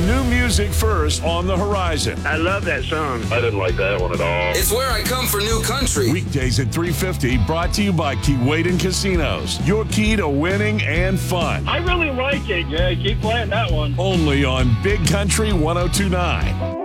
new music first on the horizon. I love that song. I didn't like that one at all. It's where I come for new country. Weekdays at 3:50, brought to you by Keewaydin Casinos. Your key to winning and fun. I really like it. Yeah, keep playing that one. Only on Big Country 102.9.